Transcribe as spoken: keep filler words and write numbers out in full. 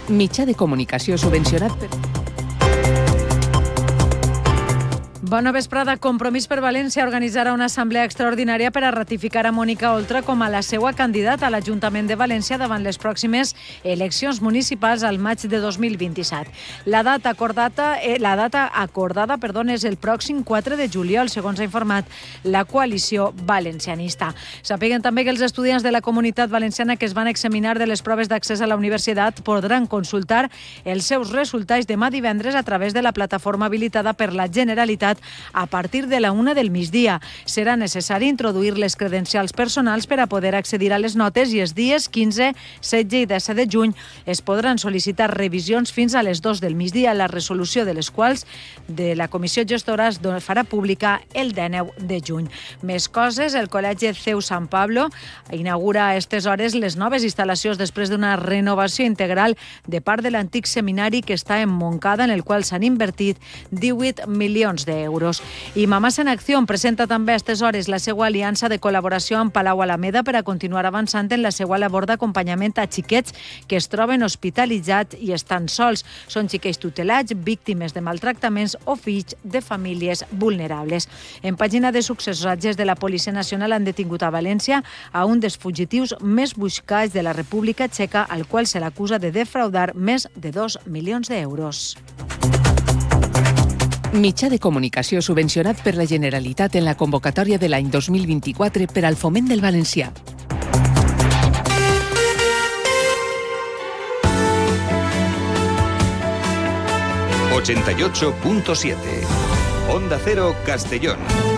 Mitjà de comunicació subvencionat per... Bona vesprada. Compromís per València organitzarà una assemblea extraordinària per a ratificar a Mònica Oltra com a la seva candidata a l'Ajuntament de València davant les pròximes eleccions municipals al maig de dos mil vint-i-set. La data acordada, eh, la data acordada perdó, és el pròxim quatre de juliol, segons ha informat la coalició valencianista. Sapiguen també que els estudiants de la Comunitat Valenciana que es van examinar de les proves d'accés a la universitat podran consultar els seus resultats demà divendres a través de la plataforma habilitada per la Generalitat a partir de la una del migdia. Serà necessari introduir les credencials personals per a poder accedir a les notes i els dies quinze, setze i disset de juny es podran sol·licitar revisions fins a les dues del migdia, la resolució de les quals de la comissió gestora es farà pública el dinou de juny. Més coses, el Col·legi C E U Sant Pablo inaugura a aquestes hores les noves instal·lacions després d'una renovació integral de part de l'antic seminari que està en Montcada, en el qual s'han invertit divuit milions d'euros. euros. I Mamàs en Acció presenta també a aquestes hores la seva aliança de col·laboració amb Palau Alameda per a continuar avançant en la seva labor d'acompanyament a xiquets que es troben hospitalitzats i estan sols. Són xiquets tutelats, víctimes de maltractaments o fills de famílies vulnerables. En pàgina de successos, agents de la Policia Nacional han detingut a València a un dels fugitius més buscats de la República Txeca, al qual se l'acusa de defraudar més de dos milions d'euros. Mitjà de comunicació subvencionat per la Generalitat en la convocatòria de l'any dos mil vint-i-quatre per al foment del valencià. ochenta y ocho punto siete Onda Cero Castellón.